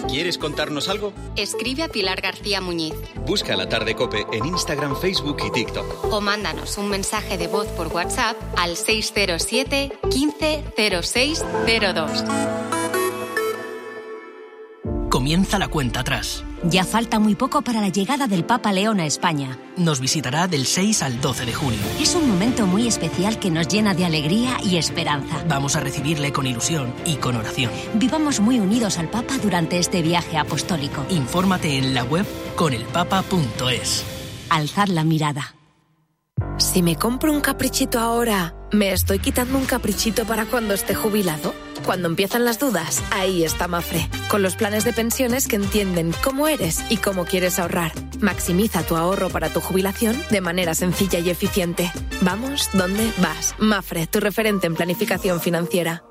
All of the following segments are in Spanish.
¿Quieres contarnos algo? Escribe a Pilar García Muñiz. Busca La Tarde COPE en Instagram, Facebook y TikTok. O mándanos un mensaje de voz por WhatsApp al 607 15 06 02. Comienza la cuenta atrás. Ya falta muy poco para la llegada del Papa León a España. Nos visitará del 6 al 12 de junio. Es un momento muy especial que nos llena de alegría y esperanza. Vamos a recibirle con ilusión y con oración. Vivamos muy unidos al Papa durante este viaje apostólico. Infórmate en la web conelpapa.es. Alzad la mirada. Si me compro un caprichito ahora, ¿me estoy quitando un caprichito para cuando esté jubilado? Cuando empiezan las dudas, ahí está Mafre, con los planes de pensiones que entienden cómo eres y cómo quieres ahorrar. Maximiza tu ahorro para tu jubilación de manera sencilla y eficiente. Vamos, ¿dónde vas? Mafre, tu referente en planificación financiera.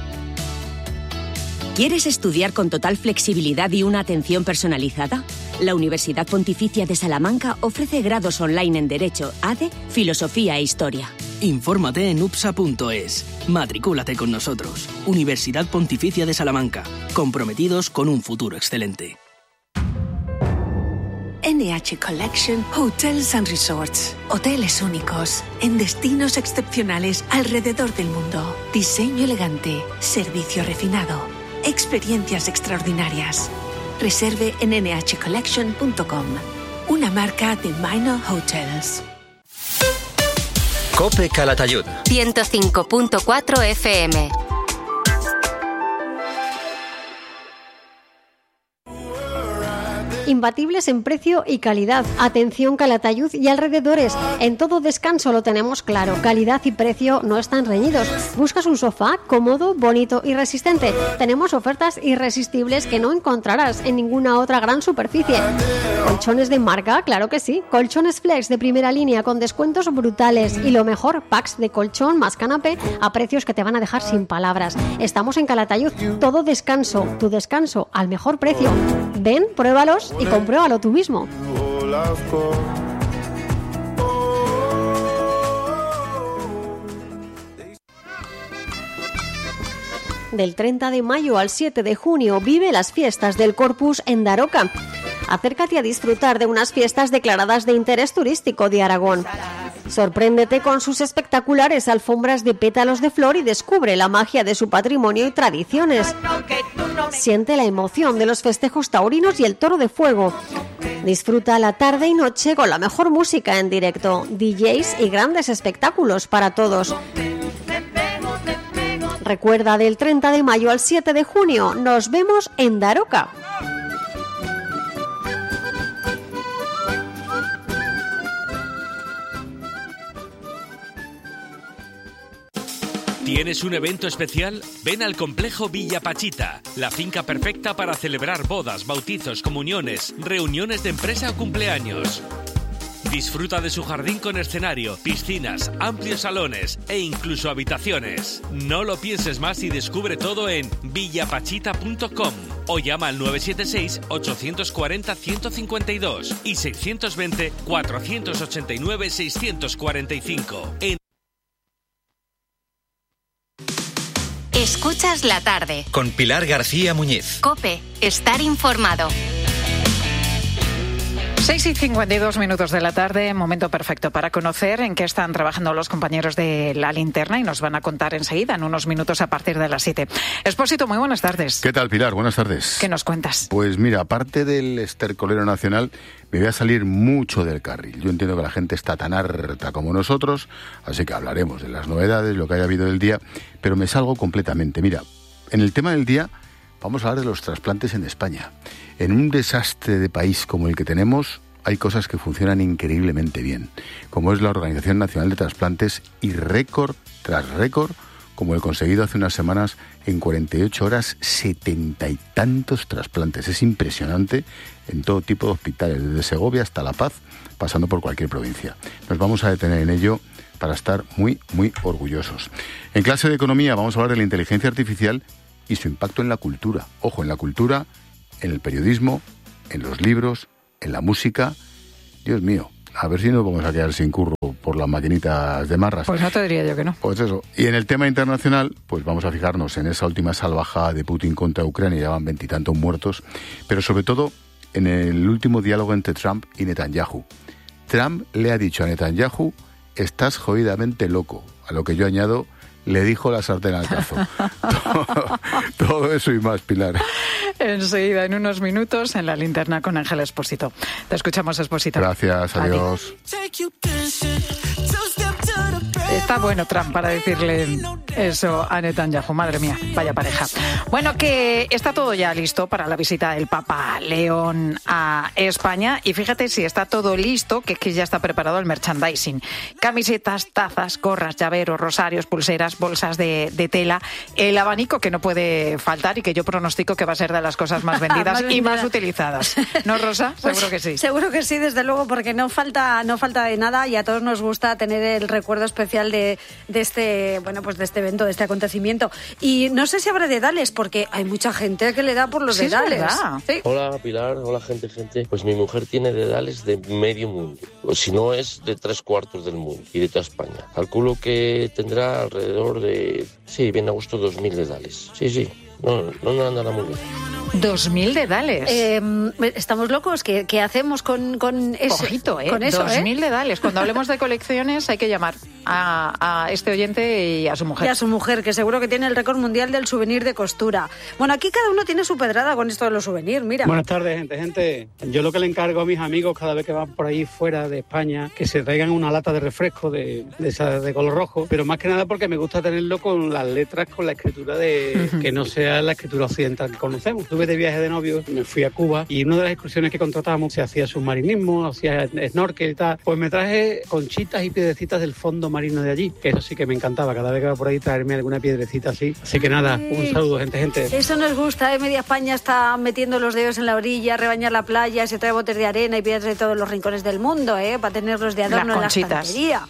¿Quieres estudiar con total flexibilidad y una atención personalizada? La Universidad Pontificia de Salamanca ofrece grados online en Derecho, ADE, Filosofía e Historia. Infórmate en upsa.es. Matricúlate con nosotros. Universidad Pontificia de Salamanca. Comprometidos con un futuro excelente. NH Collection Hotels and Resorts. Hoteles únicos, en destinos excepcionales alrededor del mundo. Diseño elegante, servicio refinado, experiencias extraordinarias. Reserve en nhcollection.com. Una marca de Minor Hotels. COPE Calatayud 105.4 FM. Imbatibles en precio y calidad. Atención Calatayud y alrededores. En todo descanso lo tenemos claro. Calidad y precio no están reñidos. ¿Buscas un sofá cómodo, bonito y resistente? Tenemos ofertas irresistibles que no encontrarás en ninguna otra gran superficie. ¿Colchones de marca? Claro que sí. Colchones Flex de primera línea con descuentos brutales. Y lo mejor, packs de colchón más canapé a precios que te van a dejar sin palabras. Estamos en Calatayud. Todo descanso. Tu descanso al mejor precio. Ven, pruébalos y compruébalo tú mismo. Del 30 de mayo al 7 de junio vive las fiestas del Corpus en Daroca. Acércate a disfrutar de unas fiestas declaradas de interés turístico de Aragón. Sorpréndete con sus espectaculares alfombras de pétalos de flor y descubre la magia de su patrimonio y tradiciones. Siente la emoción de los festejos taurinos y el toro de fuego. Disfruta la tarde y noche con la mejor música en directo, DJs y grandes espectáculos para todos. Recuerda, del 30 de mayo al 7 de junio, nos vemos en Daroca. ¿Tienes un evento especial? Ven al Complejo Villa Pachita, la finca perfecta para celebrar bodas, bautizos, comuniones, reuniones de empresa o cumpleaños. Disfruta de su jardín con escenario, piscinas, amplios salones e incluso habitaciones. No lo pienses más y descubre todo en villapachita.com o llama al 976-840-152 y 620-489-645. Escuchas la tarde. Con Pilar García Muñiz. COPE, estar informado. 6:52 de la tarde, momento perfecto para conocer en qué están trabajando los compañeros de La Linterna y nos van a contar enseguida, en unos minutos a partir de las 7. Expósito, muy buenas tardes. ¿Qué tal, Pilar? Buenas tardes. ¿Qué nos cuentas? Pues mira, aparte del estercolero nacional, me voy a salir mucho del carril. Yo entiendo que la gente está tan harta como nosotros, así que hablaremos de las novedades, lo que haya habido del día, pero me salgo completamente. Mira, en el tema del día vamos a hablar de los trasplantes en España. En un desastre de país como el que tenemos, hay cosas que funcionan increíblemente bien, como es la Organización Nacional de Trasplantes y récord tras récord, como el conseguido hace unas semanas, en 48 horas, 70 y tantos trasplantes. Es impresionante en todo tipo de hospitales, desde Segovia hasta La Paz, pasando por cualquier provincia. Nos vamos a detener en ello para estar muy, muy orgullosos. En clase de economía vamos a hablar de la inteligencia artificial y su impacto en la cultura. Ojo, en la cultura, en el periodismo, en los libros, en la música. Dios mío, A ver si nos vamos a quedar sin curro por las maquinitas de marras. Pues no te diría yo que no. Pues eso. Y en el tema internacional, pues vamos a fijarnos en esa última salvajada de Putin contra Ucrania, ya van 20 y tantos muertos, pero sobre todo en el último diálogo entre Trump y Netanyahu. Trump le ha dicho a Netanyahu, estás jodidamente loco, a lo que yo añado, le dijo la sartén al cazo. todo eso y más, Pilar. Enseguida, en unos minutos, en la linterna con Ángel Expósito. Te escuchamos, Expósito. Gracias, adiós. Está bueno Trump para decirle eso a Netanyahu. Madre mía, vaya pareja. Bueno, que está todo ya listo para la visita del Papa León a España. Y fíjate si está todo listo, que ya está preparado el merchandising. Camisetas, tazas, gorras, llaveros, rosarios, pulseras, bolsas de tela. El abanico que no puede faltar y que yo pronostico que va a ser de las cosas más vendidas y más utilizadas. ¿No, Rosa? Seguro Pues, que sí. Seguro que sí, desde luego, porque no falta de nada y a todos nos gusta tener el recuerdo especial de este, bueno, pues de este evento, de este acontecimiento. Y no sé si habrá dedales, porque hay mucha gente que le da por los dedales. Sí. Hola, Pilar, hola, gente. Pues mi mujer tiene dedales de medio mundo, o si no es de 3/4 del mundo y de toda España. Calculo que tendrá alrededor de, sí, bien a gusto, 2.000 dedales. Sí. No andará muy bien. 2.000 dedales. Estamos locos. ¿Qué hacemos con eso? Ojito, con eso, 2.000 dedales. Cuando hablemos de colecciones hay que llamar a este oyente y a su mujer. Y a su mujer, que seguro que tiene el récord mundial del souvenir de costura. Bueno, aquí cada uno tiene su pedrada con esto de los souvenirs, mira. Buenas tardes, gente. Yo lo que le encargo a mis amigos cada vez que van por ahí fuera de España, que se traigan una lata de refresco de color rojo, pero más que nada porque me gusta tenerlo con las letras, con la escritura que no sea la escritura occidental que conocemos. Estuve de viaje de novio, me fui a Cuba y una de las excursiones que contratamos se hacía submarinismo, hacía snorkel y tal. Pues me traje conchitas y piedrecitas del fondo marino de allí, que eso sí que me encantaba. Cada vez que iba por ahí traerme alguna piedrecita así. Así que nada, un saludo, gente. Eso nos gusta, Media España está metiendo los dedos en la orilla, rebañar la playa, se trae botes de arena y piedras de todos los rincones del mundo, para tenerlos de adorno en la estantería.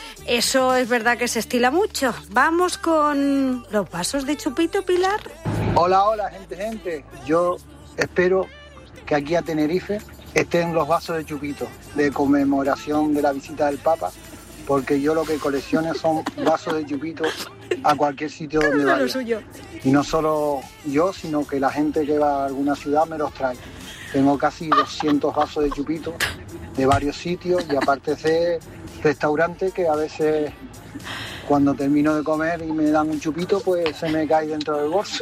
Eso es verdad que se estila mucho. Vamos con los vasos de chupito, Pilar. Hola, gente. Yo espero que aquí a Tenerife estén los vasos de chupito de conmemoración de la visita del Papa, porque yo lo que colecciono son vasos de chupito a cualquier sitio donde vaya. Y no solo yo, sino que la gente que va a alguna ciudad me los trae. Tengo casi 200 vasos de chupito de varios sitios y aparte de restaurantes que a veces cuando termino de comer y me dan un chupito, pues se me cae dentro del bolso.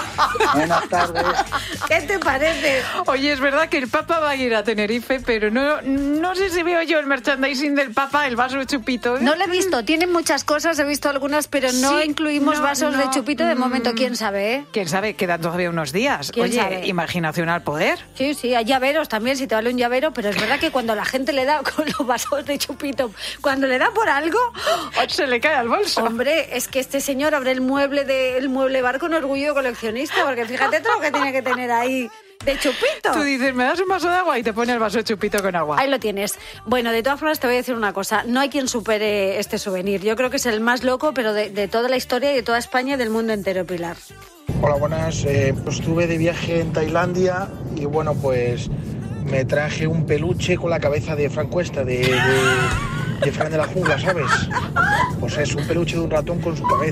Buenas tardes. ¿Qué te parece? Oye, es verdad que el Papa va a ir a Tenerife, pero no sé si veo yo el merchandising del Papa, el vaso de chupito. No lo he visto, tienen muchas cosas, he visto algunas, pero no incluimos vasos de chupito de momento, quién sabe, Quién sabe, quedan todavía unos días. ¿Quién Oye, sabe? Imaginación al poder. Sí, hay llaveros también, si te vale un llavero, pero es verdad que cuando la gente le da con los vasos de chupito, cuando le da por algo, se le cae al bolso. Hombre, es que este señor abre el mueble bar con orgullo de coleccionista, porque fíjate todo lo que tiene que tener ahí de chupito. Tú dices, me das un vaso de agua y te pone el vaso de chupito con agua. Ahí lo tienes. Bueno, de todas formas te voy a decir una cosa, no hay quien supere este souvenir. Yo creo que es el más loco, pero de toda la historia y de toda España y del mundo entero, Pilar. Hola, buenas. Pues estuve de viaje en Tailandia y bueno, pues me traje un peluche con la cabeza de Fran Cuesta, de Fran de la Jungla, ¿sabes? Pues es un peluche de un ratón con su cabeza.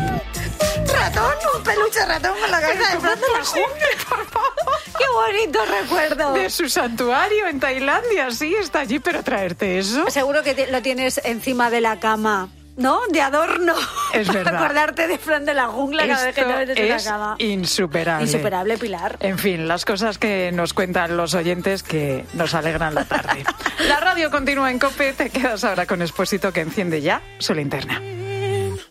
¿Ratón? ¿Un peluche ratón con la cabeza de Fran de la Jungla? Por favor. ¡Qué bonito recuerdo! De su santuario en Tailandia, sí, está allí, pero traerte eso. Seguro que lo tienes encima de la cama, ¿no? De adorno. Es verdad. Acordarte de Fran de la Jungla cada vez que te metes en la cama. Insuperable. Insuperable, Pilar. En fin, las cosas que nos cuentan los oyentes que nos alegran la tarde. La radio continúa en COPE, te quedas ahora con Expósito, que enciende ya su linterna.